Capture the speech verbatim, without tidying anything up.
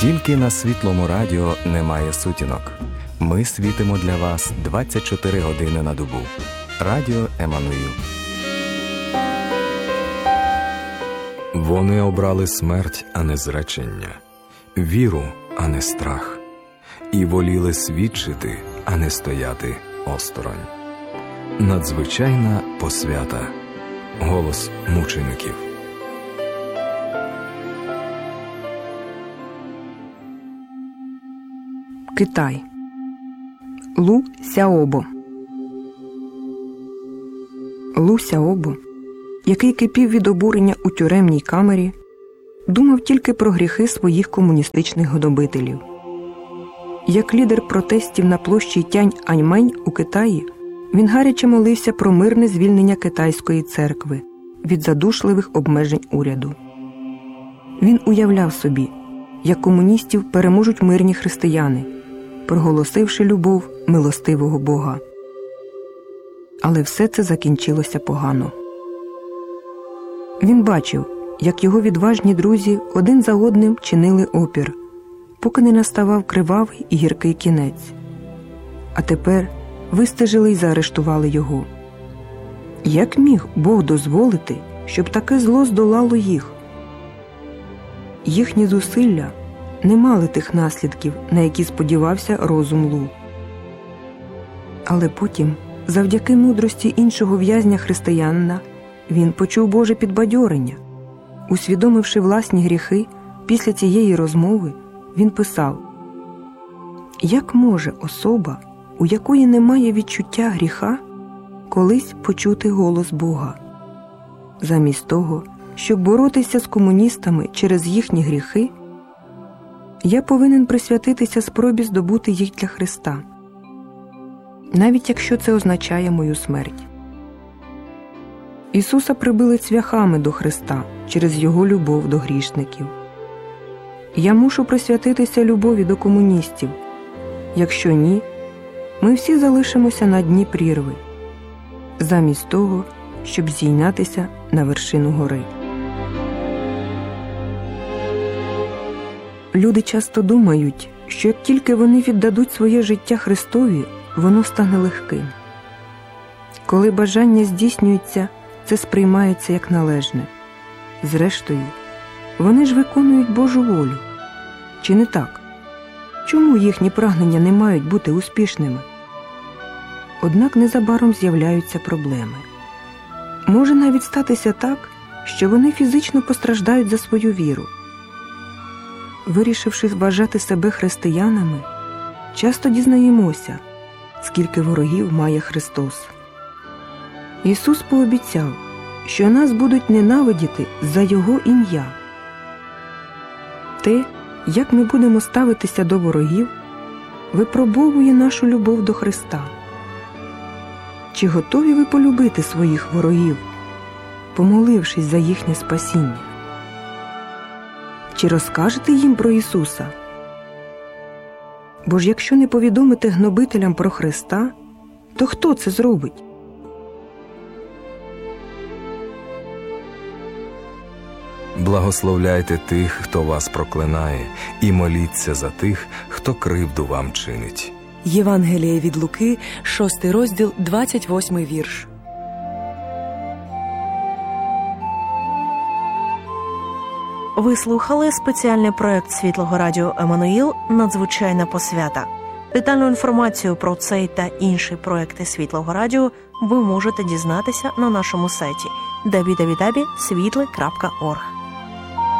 Тільки на Світлому радіо немає сутінок. Ми світимо для вас двадцять чотири години на добу. Радіо Еммануїл. Вони обрали смерть, а не зречення, віру, а не страх, і воліли свідчити, а не стояти осторонь. Надзвичайна посвята. Голос мучеників. Китай. Лу Сяобо. Лу Сяобо, який кипів від обурення у тюремній камері, думав тільки про гріхи своїх комуністичних годобителів. Як лідер протестів на площі Тянь-Аньмень у Китаї, він гаряче молився про мирне звільнення китайської церкви від задушливих обмежень уряду. Він уявляв собі, як комуністів переможуть мирні християни, проголосивши любов милостивого Бога. Але все це закінчилося погано. Він бачив, як його відважні друзі один за одним чинили опір, поки не наставав кривавий і гіркий кінець. А тепер вистежили й заарештували його. Як міг Бог дозволити, щоб таке зло здолало їх? Їхні зусилля не мали тих наслідків, на які сподівався розум Лу. Але потім, завдяки мудрості іншого в'язня-християнина, він почув Боже підбадьорення. Усвідомивши власні гріхи, після цієї розмови він писав: «Як може особа, у якої немає відчуття гріха, колись почути голос Бога? Замість того, щоб боротися з комуністами через їхні гріхи, я повинен присвятитися спробі здобути їх для Христа, навіть якщо це означає мою смерть». Ісуса прибили цвяхами до Христа через Його любов до грішників. Я мушу присвятитися любові до комуністів. Якщо ні, ми всі залишимося на дні прірви, замість того, щоб зійнятися на вершину гори. Люди часто думають, що як тільки вони віддадуть своє життя Христові, воно стане легким. Коли бажання здійснюється, це сприймається як належне. Зрештою, вони ж виконують Божу волю. Чи не так? Чому їхні прагнення не мають бути успішними? Однак незабаром з'являються проблеми. Може навіть статися так, що вони фізично постраждають за свою віру. Вирішивши вважати себе християнами, часто дізнаємося, скільки ворогів має Христос. Ісус пообіцяв, що нас будуть ненавидіти за Його ім'я. Те, як ми будемо ставитися до ворогів, випробовує нашу любов до Христа. Чи готові ви полюбити своїх ворогів, помолившись за їхнє спасіння? Чи розкажете їм про Ісуса? Бо ж якщо не повідомите гнобителям про Христа, то хто це зробить? Благословляйте тих, хто вас проклинає, і моліться за тих, хто кривду вам чинить. Євангеліє від Луки, шостий розділ, двадцять восьмий вірш. Ви слухали спеціальний проект Світлого радіо Еммануїл «Надзвичайна посвята». Детальну інформацію про цей та інші проекти Світлого радіо ви можете дізнатися на нашому сайті дабл ю дабл ю дабл ю крапка світле крапка орг.